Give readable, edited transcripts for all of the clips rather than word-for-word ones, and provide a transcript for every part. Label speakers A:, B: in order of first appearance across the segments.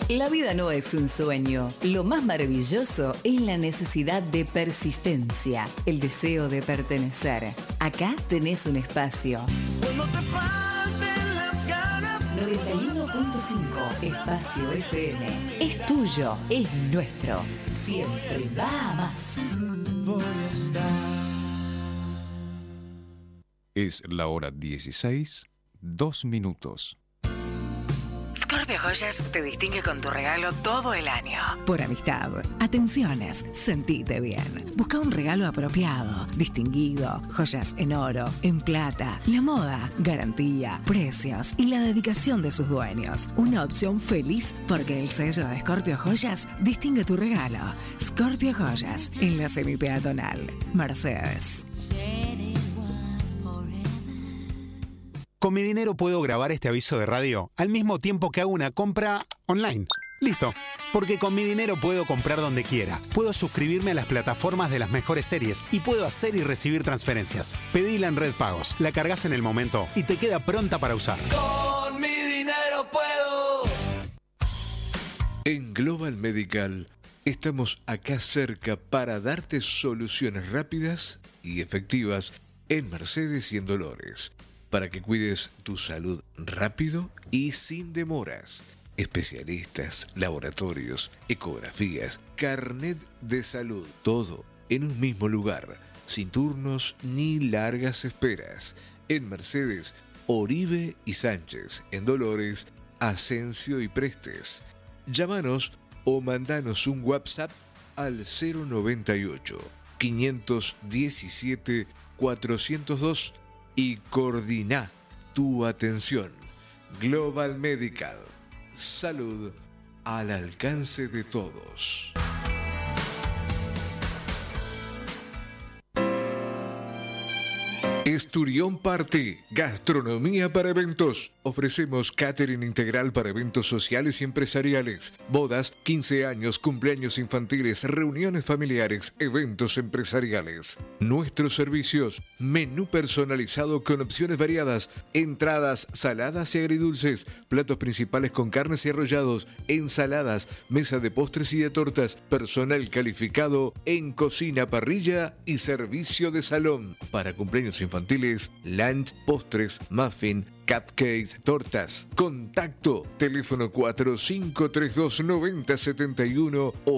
A: La vida no es un sueño. Lo más maravilloso es la necesidad de persistencia, el deseo de pertenecer. Acá tenés un espacio.
B: Cuando te falten las ganas.
A: 91.5 Espacio FM. Es tuyo, es nuestro. Siempre va a más.
B: Voy a estar.
C: Es la hora 16, 2 minutos.
D: Scorpio Joyas te distingue con tu regalo todo el año.
E: Por amistad, atenciones, sentite bien. Busca un regalo apropiado, distinguido, joyas en oro, en plata, la moda, garantía, precios y la dedicación de sus dueños. Una opción feliz porque el sello de Scorpio Joyas distingue tu regalo. Scorpio Joyas, en la semipeatonal. Mercedes.
F: Con mi dinero puedo grabar este aviso de radio al mismo tiempo que hago una compra online. Listo. Porque con mi dinero puedo comprar donde quiera. Puedo suscribirme a las plataformas de las mejores series y puedo hacer y recibir transferencias. Pedila en Red Pagos, la cargas en el momento y te queda pronta para usar.
B: Con mi dinero puedo.
G: En Global Medical estamos acá cerca para darte soluciones rápidas y efectivas en Mercedes y en Dolores, para que cuides tu salud rápido y sin demoras. Especialistas, laboratorios, ecografías, carnet de salud, todo en un mismo lugar, sin turnos ni largas esperas. En Mercedes, Oribe y Sánchez. En Dolores, Asensio y Prestes. Llámanos o mandanos un WhatsApp al 098 517 402 y coordina tu atención. Global Medical. Salud al alcance de todos. Esturión Party, gastronomía para eventos. Ofrecemos catering integral para eventos sociales y empresariales, bodas, 15 años, cumpleaños infantiles, reuniones familiares, eventos empresariales. Nuestros servicios: menú personalizado con opciones variadas, entradas, saladas y agridulces, platos principales con carnes y arrollados, ensaladas, mesa de postres y de tortas, personal calificado en cocina, parrilla y servicio de salón. Para cumpleaños infantiles, lunch, postres, muffin, cupcakes, tortas. Contacto: teléfono 4532-9071 o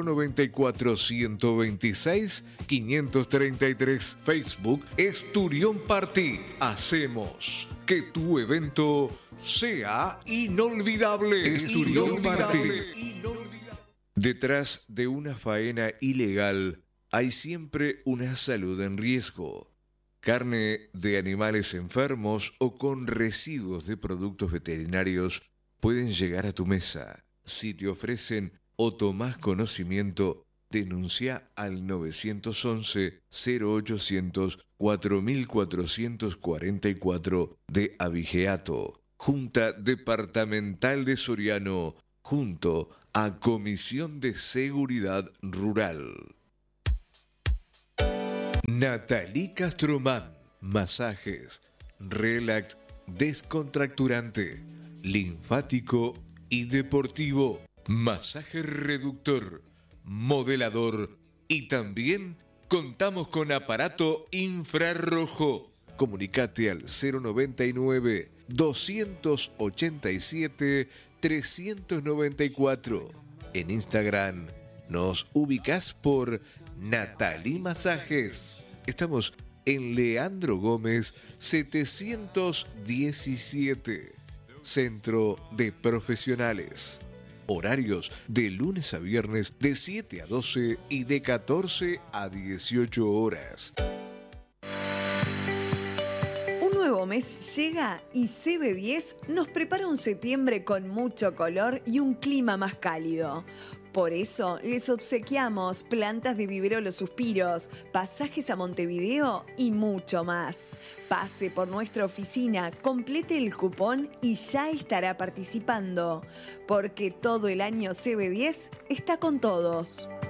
G: 094-126-533. Facebook Esturión Party. Hacemos que tu evento sea inolvidable. Esturión Party. Detrás de una faena ilegal hay siempre una salud en riesgo. Carne de animales enfermos o con residuos de productos veterinarios pueden llegar a tu mesa. Si te ofrecen o tomás conocimiento, denuncia al 911-0800-4444 de Abigeato, Junta Departamental de Soriano, junto a Comisión de Seguridad Rural. Nathalie Castromán, masajes, relax, descontracturante, linfático y deportivo, masaje reductor, modelador y también contamos con aparato infrarrojo. Comunicate al 099 287 394. En Instagram nos ubicás por Nathalie Masajes. Estamos en Leandro Gómez 717, Centro de Profesionales. Horarios de lunes a viernes de 7 a 12 y de 14 a 18 horas.
H: Un nuevo mes llega y CB10 nos prepara un septiembre con mucho color y un clima más cálido. Por eso les obsequiamos plantas de vivero Los Suspiros, pasajes a Montevideo y mucho más. Pase por nuestra oficina, complete el cupón y ya estará participando. Porque todo el año CB10 está con todos.